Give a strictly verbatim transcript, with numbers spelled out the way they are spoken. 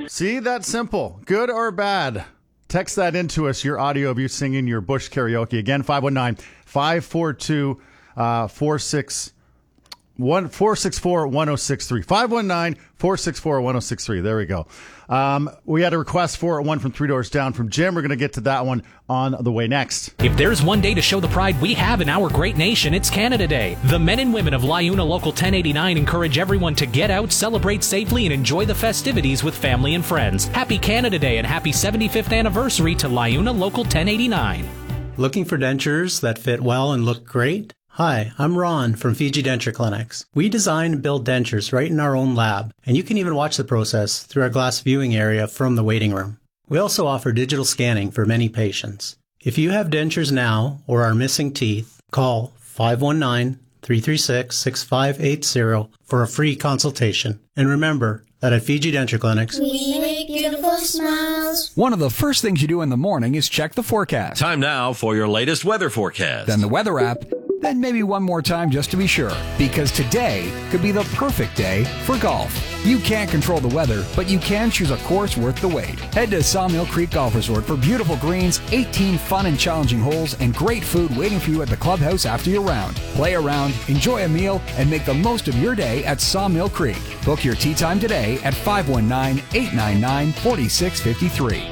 See, that's simple. Good or bad? Text that into us, your audio of you singing your Bush karaoke. Again, five one nine, five four two, four six one four six four one zero six three. five one nine, four six four one zero six three. There we go. Um, we had a request for one from Three Doors Down from Jim. We're going to get to that one on the way next. If there's one day to show the pride we have in our great nation, it's Canada Day. The men and women of LiUNA Local ten eighty-nine encourage everyone to get out, celebrate safely, and enjoy the festivities with family and friends. Happy Canada Day and happy seventy-fifth anniversary to LiUNA Local ten eighty-nine. Looking for dentures that fit well and look great? Hi, I'm Ron from Fiji Denture Clinics. We design and build dentures right in our own lab, and you can even watch the process through our glass viewing area from the waiting room. We also offer digital scanning for many patients. If you have dentures now or are missing teeth, call five one nine, three three six, six five eight zero for a free consultation. And remember that at Fiji Denture Clinics, we make beautiful smiles. One of the first things you do in the morning is check the forecast. Time now for your latest weather forecast. Then the weather app. Then maybe one more time just to be sure, because today could be the perfect day for golf. You can't control the weather, but you can choose a course worth the wait. Head to Sawmill Creek Golf Resort for beautiful greens, eighteen fun and challenging holes, and great food waiting for you at the clubhouse after your round. Play around, enjoy a meal, and make the most of your day at Sawmill Creek. Book your tee time today at five one nine, eight nine nine, four six five three.